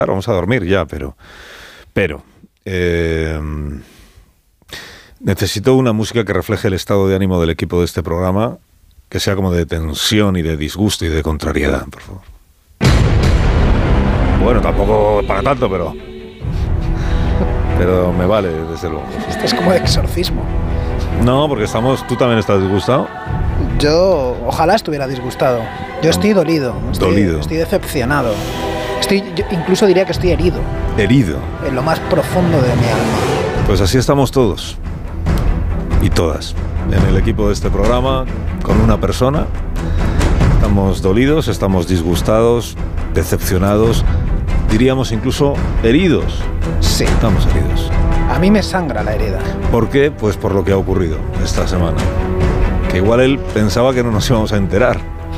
vamos a dormir ya, pero necesito una música que refleje el estado de ánimo del equipo de este programa, que sea como de tensión y de disgusto y de contrariedad, por favor. Bueno, tampoco para tanto, pero me vale, desde luego. Esto es como de exorcismo. No, porque ¿tú también estás disgustado? Yo ojalá estuviera disgustado. Yo estoy dolido. Estoy decepcionado. Yo incluso diría que estoy herido. Herido. En lo más profundo de mi alma. Pues así estamos todos. Y todas. En el equipo de este programa, con una persona. Estamos dolidos, estamos disgustados, decepcionados. Diríamos incluso heridos. Sí. Estamos heridos. A mí me sangra la herida. ¿Por qué? Pues por lo que ha ocurrido esta semana. Que igual él pensaba que no nos íbamos a enterar.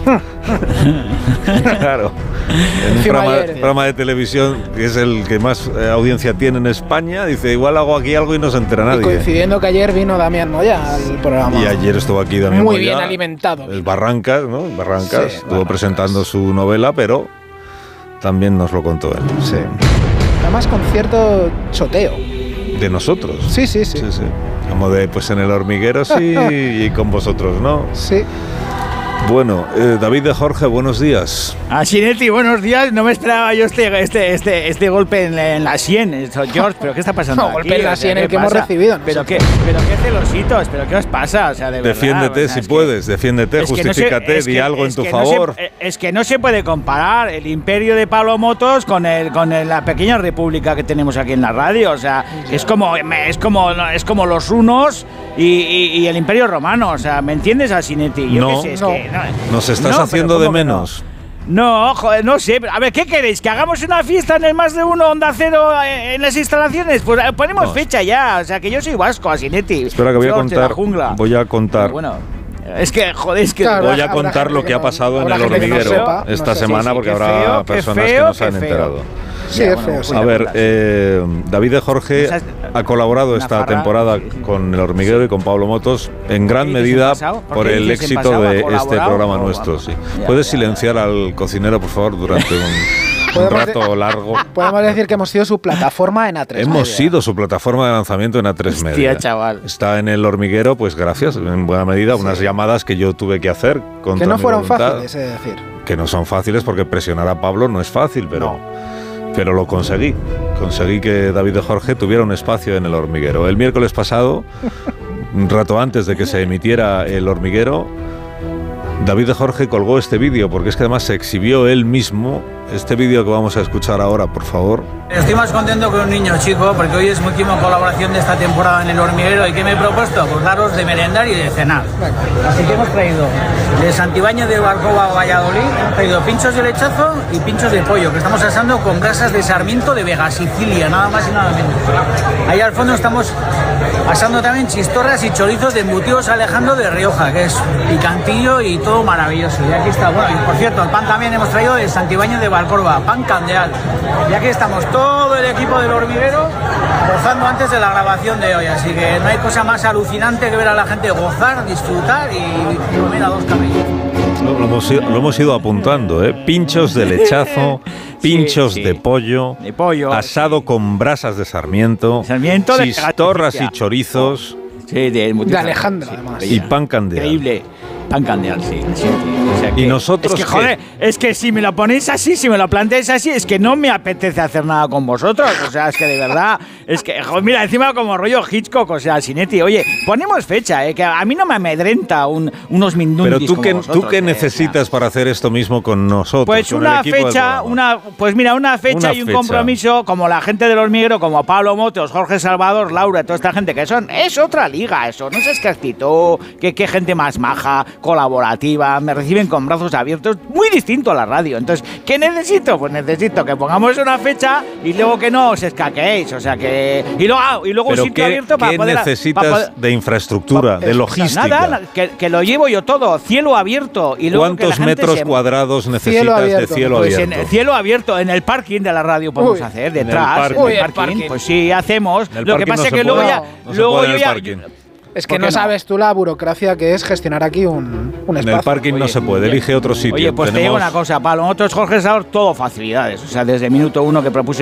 Claro. En un programa de televisión que es el que más audiencia tiene en España, dice, igual hago aquí algo y no se entera nadie. Y coincidiendo que ayer vino Damián Moya al programa. Y ayer estuvo aquí Damián Moya. Muy bien alimentado. El Barrancas, ¿no? Barrancas. Sí, estuvo presentando su novela, pero también nos lo contó él. Sí. Además con cierto choteo. De nosotros. Sí. Como de, pues en El Hormiguero sí y con vosotros, ¿no? Sí. Bueno, David de Jorge, buenos días. Sinetti, buenos días. No me esperaba yo este golpe en la sien, George. ¿Pero qué está pasando aquí? Golpe en la sien el que hemos recibido. ¿Pero qué celositos? ¿Pero qué os pasa? O sea, de verdad. Defiéndete si puedes, defiéndete, justifícate, di algo en tu favor. Es que no se puede comparar el imperio de Pablo Motos con la pequeña república que tenemos aquí en la radio. O sea, es como los hunos y el imperio romano. O sea, ¿me entiendes, Sinetti? Yo qué sé, nos estás haciendo de menos. No, joder, no sé. A ver, ¿qué queréis? ¿Que hagamos una fiesta en el Más de Uno Onda Cero en las instalaciones? Pues ponemos fecha ya. O sea, que yo soy vasco, Sinetti. Espera, que voy a contar. Bueno, es que, joder, claro, voy a contar lo que ha pasado en El Hormiguero esta semana, porque habrá personas que no se han enterado. Sí, es feo. A ver, David de Jorge ha colaborado esta temporada con El Hormiguero y con Pablo Motos en gran medida por el éxito de este programa nuestro. Sí. ¿Puedes silenciar al cocinero, por favor, durante un rato largo? Podemos decir que hemos sido su plataforma en A3 Hemos sido su plataforma de lanzamiento en A3 Media. Hostia, chaval. Está en El Hormiguero, pues gracias, en buena medida, unas llamadas que yo tuve que hacer contra que no mi fueron voluntad, fáciles, es decir. Que no son fáciles porque presionar a Pablo no es fácil, pero lo conseguí. Conseguí que David de Jorge tuviera un espacio en El Hormiguero. El miércoles pasado, un rato antes de que se emitiera El Hormiguero, David de Jorge colgó este vídeo, porque es que además se exhibió él mismo. Este vídeo que vamos a escuchar ahora, por favor. Estoy más contento que un niño chico, porque hoy es mi última colaboración de esta temporada en El Hormiguero. ¿Y qué me he propuesto? Pues daros de merendar y de cenar. Así que hemos traído de Santibáñez de Barcova a Valladolid, hemos traído pinchos de lechazo y pinchos de pollo, que estamos asando con brasas de Sarmiento de Vega, Sicilia, nada más y nada menos. Ahí al fondo estamos asando también chistorras y chorizos de embutidos Alejandro de Rioja, que es picantillo y todo maravilloso. Y aquí está, bueno, y por cierto, el pan también hemos traído de Santibáñez de Valcorba, pan candeal. Y aquí estamos todo el equipo del Hormiguero gozando antes de la grabación de hoy, así que no hay cosa más alucinante que ver a la gente gozar, disfrutar y comer a dos cabellos. Lo hemos ido apuntando, pinchos de lechazo, pinchos de pollo, asado con brasas de Sarmiento, chistorras y chorizos, de Alejandro, además. Y pan candeal. Increíble. Pan candeal, sí. O sea, y nosotros, es que, joder, es que si me lo ponéis así, si me lo planteáis así, es que no me apetece hacer nada con vosotros. O sea, es que de verdad, es que, joder, mira, encima como rollo Hitchcock, o sea, Sinetti, oye, ponemos fecha, que a mí no me amedrenta unos mindundis. Pero tú qué necesitas para hacer esto mismo con nosotros. Pues con una fecha, una fecha y un compromiso, como la gente del Hormiguero, como Pablo Motos, Jorge Salvador, Laura, toda esta gente que es otra liga eso, no sé qué actitud, qué gente más maja, colaborativa, me reciben con brazos abiertos, muy distinto a la radio. Entonces, ¿qué necesito? Pues necesito que pongamos una fecha y luego que no os escaquéis, o sea que y luego un sitio abierto para poder. ¿Qué necesitas de infraestructura, de logística? Nada, que lo llevo yo todo, cielo abierto y luego ¿cuántos metros cuadrados necesitas de cielo pues abierto? En cielo abierto, en el parking de la radio podemos hacer detrás, en el parking. Pues sí, hacemos. El lo que pasa es que luego yo ya Es que no sabes tú la burocracia que es gestionar aquí un espacio. En el parking no se puede, elige otro sitio. Oye, pues te digo una cosa, Pablo, nosotros, Jorge Salvador, todo facilidades. O sea, desde minuto 1 que propuse